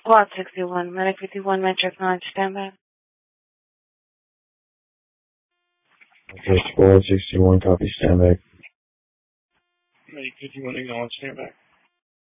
Squad 61, Medic 51, Metric 9, stand by. Okay, Squad 61, copy, stand by. Medic 51, acknowledge, stand by.